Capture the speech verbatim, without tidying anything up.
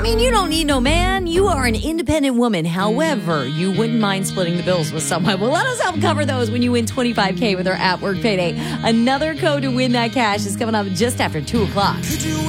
mean, you don't need no man. You are an independent woman. However, you wouldn't mind splitting the bills with someone. Well, let us help cover those when you win twenty-five K with our at work payday. Another code to win that cash is coming up just after two o'clock.